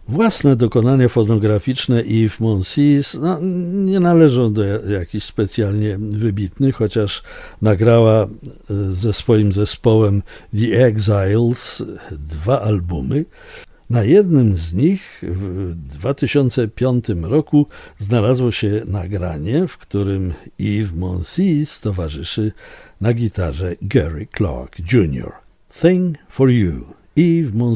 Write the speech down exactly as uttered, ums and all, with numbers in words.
Własne dokonania fonograficzne Yves Monsees no, nie należą do jakichś specjalnie wybitnych, chociaż nagrała ze swoim zespołem The Exiles dwa albumy. Na jednym z nich w dwa tysiące piątym roku znalazło się nagranie, w którym Yves Monsees towarzyszy na gitarze Gary Clark junior Thing for You, Yves Monsees.